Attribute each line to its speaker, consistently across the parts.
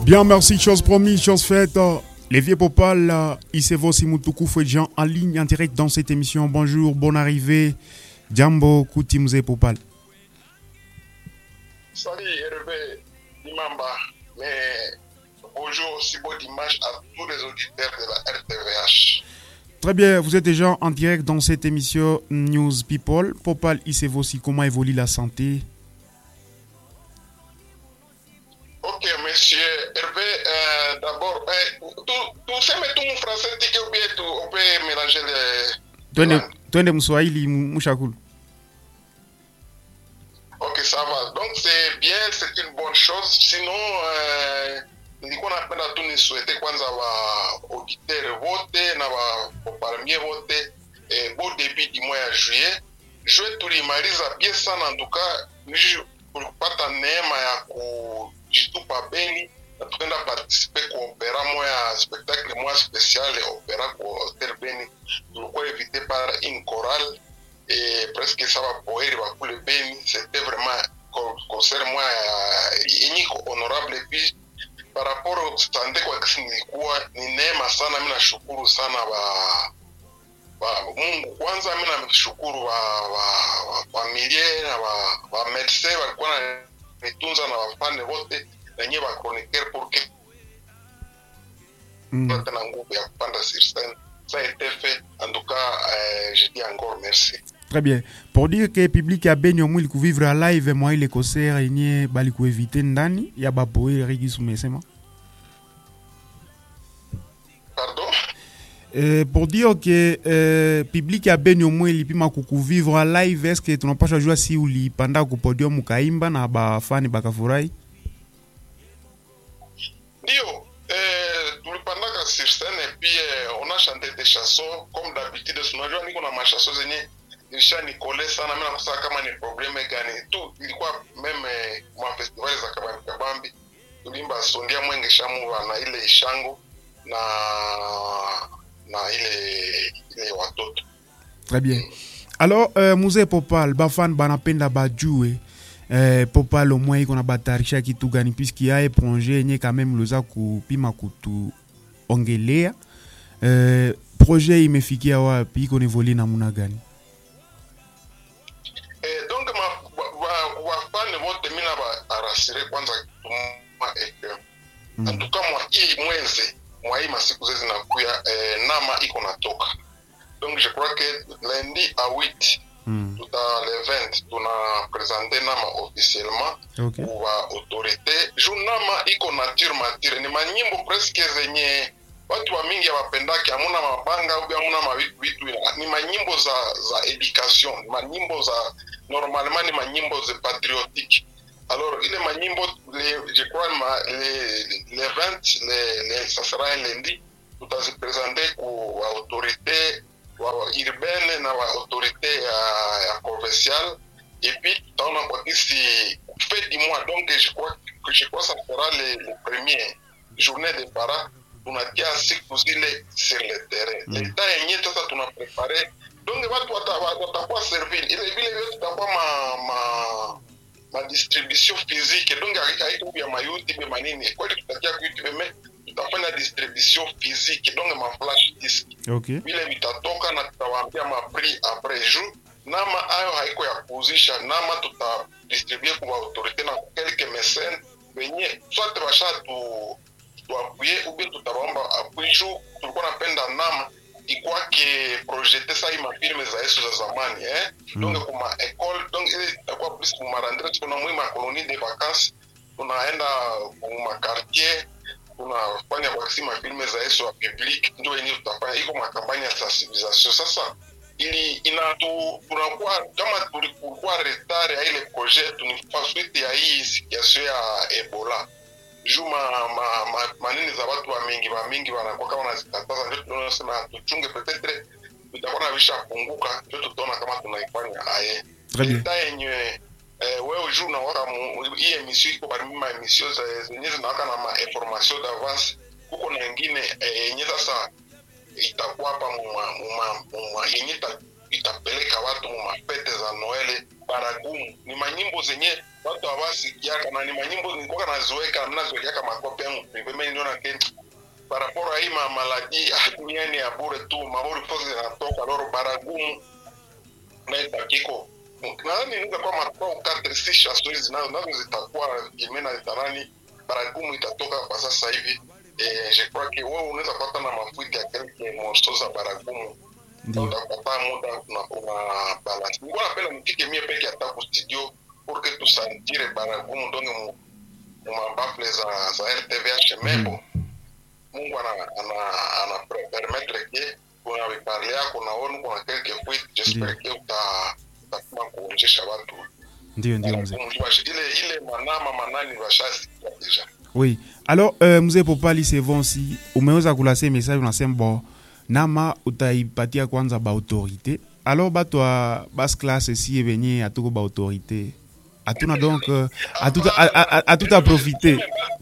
Speaker 1: Bien, merci, chose promise, chose faite. Les vieux Popal, Isevo Simutuku Fouedjan en ligne, en direct dans cette émission. Bonjour, bonne arrivée. Djambo Koutimouze Popal.
Speaker 2: Salut Hervé Dimamba, mais bonjour, aussi beau dimanche à tous les auditeurs de la RTVH.
Speaker 1: Très bien, vous êtes déjà en direct dans cette émission News People. Popal, Isevo, comment évolue la santé?
Speaker 2: Ok, monsieur Hervé, d'abord, tu sais, mais tout mon français dit qu'on peut mélanger les.
Speaker 1: Toi, tu Mswahili, Mouchakul.
Speaker 2: Ok, ça va. Donc, c'est bien, c'est une bonne chose. Sinon, nilikuwa napenda tu niswete kwanza wa auditeur vote na wa parmier vote beau début du mois de juillet. Juillet tulimaliza bien sana, en tout cas tulipata neema ya kujitupa Beni na tukaenda participer ku opera moya spectacle moya spécial opera ku Hotel Beni. Tulikuwa invité par une chorale et presque ça va poer va pour le Beni. C'était vraiment concert moya unique honorable. Et puis par rapport au santé kwa kisi nilikuwa ni neema sana. Mimi nashukuru sana Mungu kwanza. Mimi namshukuru familia na wa médecin walikuwa nitunza na wafane wote na nyie ba chroniqueur pour que tena nguvu ya kupanda sur scène. Ça a été fait. En tout cas, je dis encore merci.
Speaker 1: Très bien. Pour dire que le public a bien au moins il vivre à live, moi les concerts et ni bali ko éviter ndani ya ba boy regi soumesema.
Speaker 2: Pardon?
Speaker 1: Pour dire que le public a bien au moins il pima vivre à live, est-ce que tu n'as pas joué si ou li panda ku podium kaimba na ba fani bakafurahi?
Speaker 2: Ndio, tulipandaka sur scène et puis on a chanté des chansons comme d'habitude. Unajua niko na machansons zenye nilisha nikole sana. Mimi nakosa kama ni probleme gani tu, ilikuwa meme ma festival za kabambi tulimba sondia mwenge shamu na ile ishango na ile watoto.
Speaker 1: Très bien. Alors Mouze Popal bafan banapenda bajue Popal au moins qu'on a batarisha kitu gani puisqu'il y a un projet nye quand même loza kupima kutu ongelea projet imefikia wapi iko évolue namna gani?
Speaker 2: Donc wafane wote mina ba rasire kwanza tuma en tout cas moi hii mwezi mwa hii masiku zezi nakuya nama iko natoka. Donc je crois que lundi à 8 tout à le 20 tuna présenter nama officiellement kwa autorité. Junama iko nature matire ni manyimbo presque zenye watu wa mingi wapendake, hamuna mabanga au hamuna mavitu, ni manyimbo za education, manyimbo za normalement ni manyimbo za patriotique. Alors il est manyimbo je crois les 20 ça sera un lundi, tout à se présenter pour autorité urbaine na autorité provinciale. Et puis tutaona kwa kisi fait du mois. Donc je crois ça sera le premier journée de para tunatia siku zile sur le terrain. L'État yenye sasa tuna préparer. Donc watu watakuwa servir ile vile vile tutakuwa ma distribution physique. Donc haiko ya ma YouTube manini kwa tutatia kwa YouTube mais tutafanya distribution physique, donc ma flash disk.
Speaker 1: Okay.
Speaker 2: Vile vitatoka na tutawaambia ma prix après jour. Nama ayo haiko ya kuuzisha, nama tutadistribuer kwa autorité na quelques mécènes benye soit basha tu appuyer ou bien tutaomba appui jour. Tulikuwa napenda nama ikwake projeter ça ima filme za Yesu za zamani donc kuma école, donc ile itakuwa plus kuma rendre tuna mwima colonie de vacances, tunaenda kuma quartier tunafanya wakisima filme za Yesu wa public, ndio yenyewe tutafanya iko makampanya ya sensibilisation. Sasa ili tunakuwa kama tulikuwa retard ya ile projet tunifasuite ya hii situation ya Ebola. Juma manini za watu wa mingi wanakuwa kama wanazikataza, ndio tunasema tuchunge peut-être tutakuwa na visha punguka, ndio tutaona kama tunaifanya aye. Leta yenyewe wewe juu na waka hii emission iko bali mima emission zenye zinawaka na ma information d'avance. Kuko na nyingine yenye sasa itakuwa hapa yenye itapeleka watu mu mapete za Noel baragumu. Ni manyimbo zenye watu hawasikiaka na ni manyimbo nilikuwa nazoeka mnazoeka makopi yangu mimi niona kenchi par rapport à ma maladie duniani ya bure tu mabori force zinatoka loro baragumu na itakiko nadhani inaweza kuwa matokeo 4-6 chansons zinazo zitakuwa kimena zitarani baragumu itatoka kwa sasa hivi. Je crois que wewe unaweza kupata na mafuta ya quelques morceaux za baragumu utapata muda una balance. Nilikuwa napenda nitike mie peke hata ku studio pour que tusantire baragumu ndonge mu mabafle za RTVH membo Mungu ana permettre que kuna vipale yako naona kuna quelques fuites j'espère que utakuma kuonjesha watu.
Speaker 1: Ndio mzee.
Speaker 2: Ile manani washasi deja.
Speaker 1: Oui. Alors mzee Popali c'est bon si umeweza kulase message unasema bon nama utaipatia kwanza ba autorité. Alors bato wa bas classe si venye atuko ba autorité. Atuna donc à tout à profiter.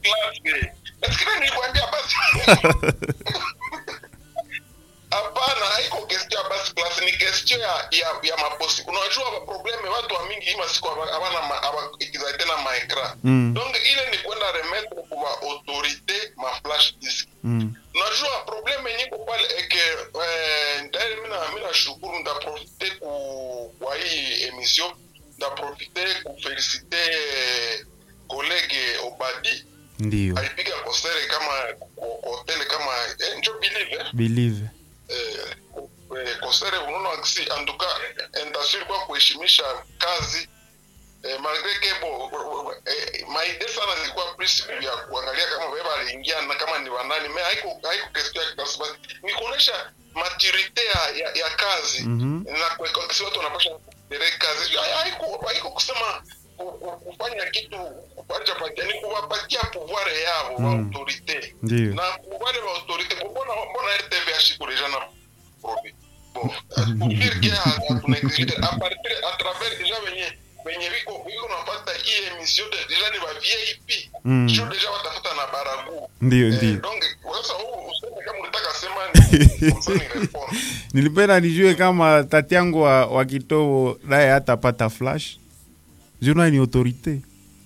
Speaker 2: Hapana, haiko question ya basi class, ni question ya maposi. Unajua probleme watu wa mingi hii masiku hawana ikiza tena maekra. Donc ile ni kwenda remettre kwa autorité ma flash disk. Unajua probleme nyiko pale eke ndaye mina shukuru nda profiter kwa hii emission, nda profiter ku féliciter collègue Obadi.
Speaker 1: Ndio.
Speaker 2: Alipiga kosere kama hotel kama njo
Speaker 1: believe.
Speaker 2: Kosere unaona kisi anduka endasiri kwa kuheshimisha kazi malgré que maide sana zilikuwa principle ya kuangalia kama beba aliingia na kama ni wanani me haiko question ya kazi basi ni kuonesha maturité ya kazi na kwa kisi watu wanapasha kazi haiko kusema kufanya kitu kupatia patani kuwapatia pouvoir yao wa autorité na wale wa autorité mbona RTVH kuleja na probi bon pour dire que tunexige à partir à travers déjà venye viko unapata hii emission déjà ni ba VIP sio déjà watafuta na baragu
Speaker 1: ndio
Speaker 2: donc sasa useme kama unataka sema ni response
Speaker 1: nilipenda nijue kama tati yangu wa Kitobo naye hatapata flash. Juna ni autorité.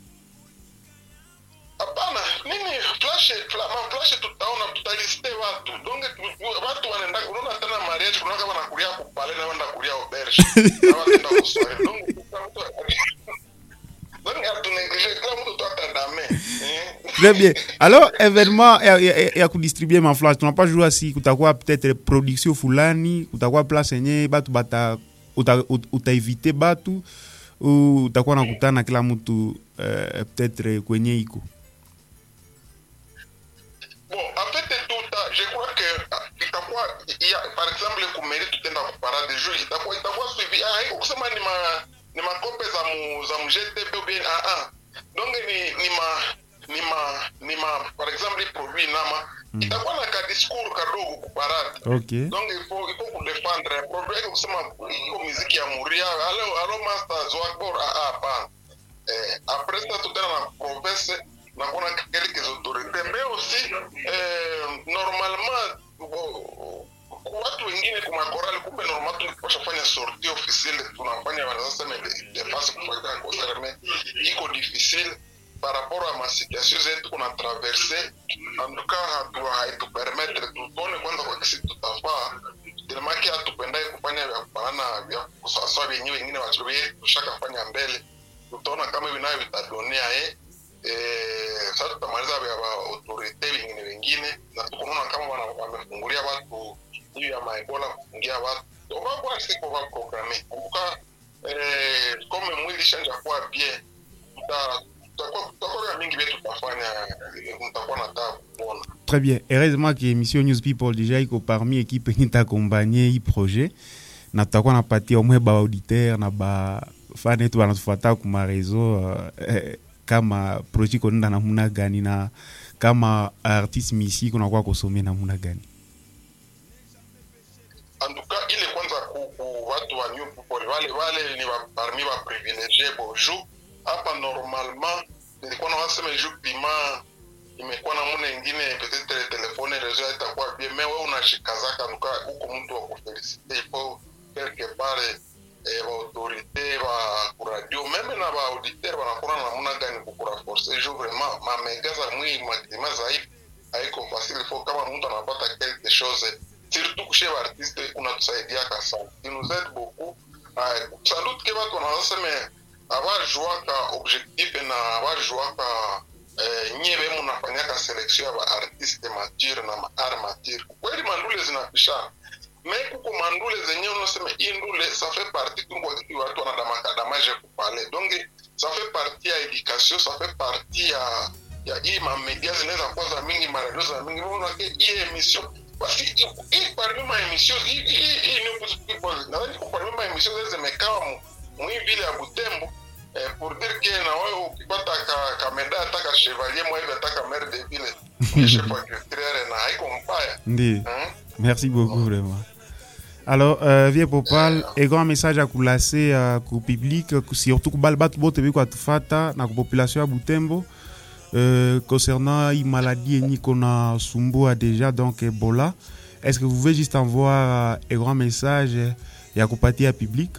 Speaker 2: Hapana, nini flash tutaona tutaliste watu. Donc watu wanaenda unaona tena mariage kuna kama nakulia kupale na wanaenda kulia auberge. Na wanaenda kuswali. Donc
Speaker 1: Très bien. Alors, événement ya kudistribuer ma flash. Tu n'as pas joué si kutakuwa peut-être production fulani, kutakuwa place yenye batu bata utaevite batu ou utakuwa nakutana kila mtu peut-être kwenye iko.
Speaker 2: Bon, en fait je crois que itakuwa par exemple ku mérite tutenda ku parade de jeu itakuwa suivi haiko kusema ni makope za mGTB ou bien donc ni ma par exemple produit nama itakuwa na ka discours kadogo ku parade.
Speaker 1: Okay.
Speaker 2: Donc il faut ku défendre produit kusema iko muziki ya Muria alors master Zwakor pa après ça tout dans la province na kuna quelques autorités mais aussi normalement watu wengine kuma chorale kumbe normal tunapaswa fanya sortie officielle tunafanya sasa de face kufanya concert mais iko difficile par rapport à ma situation zetu kuna traverser en tout cas hatu permettre tutone kwanza kwa kisi tutafaa tellement que atupendai kufanya vya kupana vya kusasa wengine wachowe tushaka fanya mbele tutaona kama hivi nayo vitadonea sasa tutamaliza vya autorité wengine na tukuona kama wamefungulia watu hiyo ya Ebola kufungia watu kwa siku wa programme en tout cas comme mwili shanja kwa bien tutakuwa mingi vitu tutafanya mtakuwa nataka kuona.
Speaker 1: Très bien. Heureusement que émission News People déjà iko parmi équipe ni t'accompagner i projet na tutakuwa napatia au moins ba auditeur na ba fan yetu wanatufuata kwa réseau kama projet konenda namna gani na kama artiste misi kuna kwa kusomea namna gani.
Speaker 2: En tout cas ile kwanza ku watu wa New People wale ni parmi wa privilégiés bonjour hapa normalement nilikuwa na wasema juu pima imekuwa na muna nyingine peut-être telefone réseau itakuwa bien mais wewe unashikazaka nuka huko mtu wa kufeliciter ipo quelque part ba autorité ba ku radio meme na ba auditeur banakona namuna gani kukurafforce jo vraiment mamegaza mwi makima zaidi haiko facile faut kama mtu anapata quelque chose surtout chez l'artiste unatusaidia sana il nous aide beaucoup sans doute que watu wanasema abajua ka objectif na abajua ka nyebe munafanyaka selection ya artiste mature na art mature kweli mandule zinapishana mais kuko mandule zenye unasema indule ça fait partie tu kwa kitu watu wanadamaka damaje kupale donc ça fait partie ya education ça fait partie ya hii ma media zinaweza kwanza mingi maradio za mingi unaona hii emission basi hii parmi ma emission hii ni possible na parmi ma emission zimekaa mwi vile ya Butembo pour dire que na wewe ukipata ka meda ataka chevalier moi ataka maire de ville chef culturel na haiko mbaya
Speaker 1: ndi merci beaucoup vraiment. Alors vieux Popal et grand message à kulaser ku public surtout ku balbat bote be kwa tufata na ku population ya Butembo concernant une maladie ni qu'on sumbua déjà donc Ebola. Est-ce que vous pouvez juste envoyer un grand message et à kupatia à public?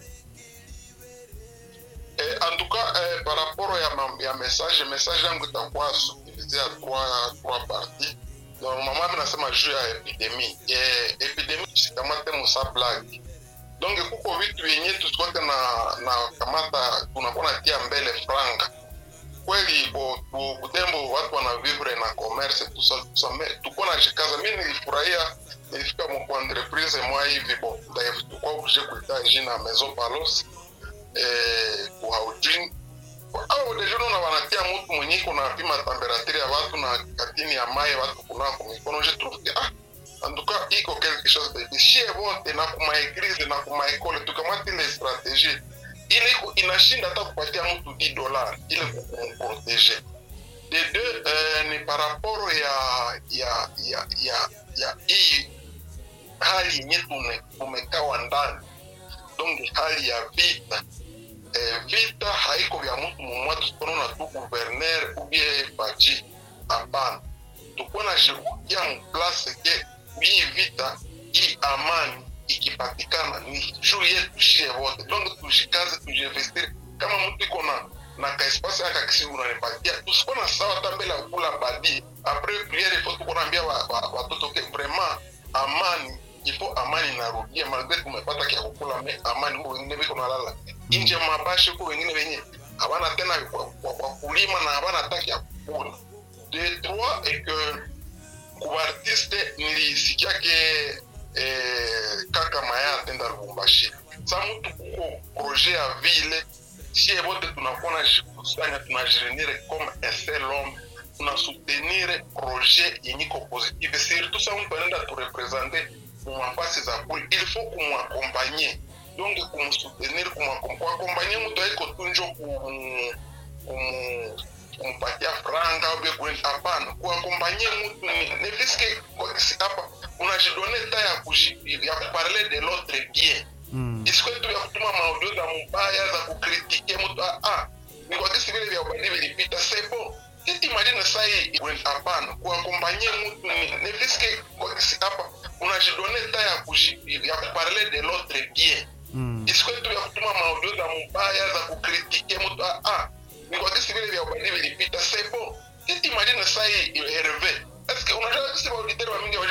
Speaker 2: En tout cas par rapport à message yangu itakuwa subdivisé à trois parties. Donc mama nasema juu ya epidemie sikamate musa blague donc kuko vitu yenye tusikwake na kamata tunakuwa natia mbele franga kweli Butembo watu wanavivre na commerce tusame tuko na jikaza mimi nilifurahia nilifika mko entreprise mwa hivi bo ndaye tukao kuje kuita jina Maison Palos kuhaujin au deja na wanatia mtu mwenye kuna pima temperature ya watu na katini ya mai watu kuna mikono je trouve que en tout cas iko quelque chose de chez vote na kuma église na kuma école tukamati les stratégies ile inashinda hata kupatia mtu $10 ile kumprotéger de deux ni par rapport ya hii hali yetu tumekawa ndani donc hali ya vita vita haiko vya mtu mmoja tunaona tu gouverneur ou bien baji hapana tuko na shikia mplace ke hii vita hii amani ikipatikana ni juu yetu shie wote donc tushikaze tujinvestir kama mtu iko na ka espace yake kisibu unanipatia tusikona sawa tambela kula badi après prière il faut tukuambia watoto ke vraiment amani ifo amani narudia malgré tumepata kia kukula me amani kwa wengine biko nalala nje mabashi kwa wengine wenye habana tena kwa kulima na habana hataki ya kukula de trois et que kwa artiste nilisikia ke kaka maya tenda Lubumbashi sa mtu kuko projet ya ville si ebote tunakuwa kusanya tunajirenire comme un seul homme tuna soutenir projet yenyiko positive surtout sa mtu anaenda tu représenter mafasi za kule il faut kumaccompagner donc kumsoutenir kumaccompagner mtu aiko tunjo kumpatia franga au bien hapana kuaccompagner mtu ne fiske hapa unajidonner ta ya kuparler de l'autre bien isiko tu ya kutuma maaudio za mbaya za kukritike mtu ni kwa kisi vile vya ubadili vilipita c'est bon imagine sai hapana kuaccompagner mtu ne fiske hapa unajidonner ta ya kuparler de l'autre bien isiko tu ya kutuma maaudio za mbaya za kukritike mtu ni kwa kisi vile vya ubadili vilipita c'est bon imagine sai Hervé est-ce que unajua kisi auditeur wa mingi